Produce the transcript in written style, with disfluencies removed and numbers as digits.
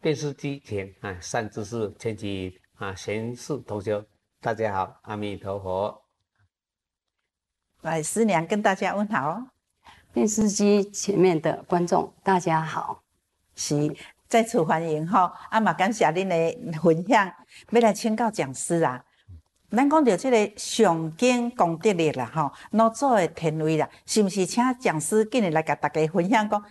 电视机前善知识、全体贤士同学，大家好，阿弥陀佛。 来，师娘跟大家问好。 电视机前面的观众，大家好。 是，再次欢迎吼，嘛感谢恁的分享，要来请教讲师啊。咱讲到这个上经功德力啦，吼，老祖的天位啦，是不是请讲师今日来甲大家分享讲